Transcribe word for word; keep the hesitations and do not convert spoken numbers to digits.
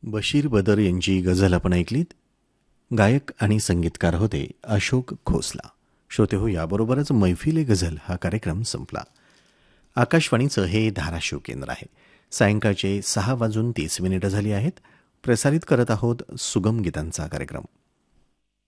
बशीर बदर यांची गझल आपण ऐकलीत. गायक आणि संगीतकार होते अशोक खोसला. श्रोते हो, याबरोबरच मैफिले गझल हा कार्यक्रम संपला. आकाशवाणीचं हे धाराशिव केंद्र आहे. सायंकाळचे सहा वाजून तीस मिनिटं झाली आहेत. प्रसारित करत आहोत सुगम गीतांचा कार्यक्रम.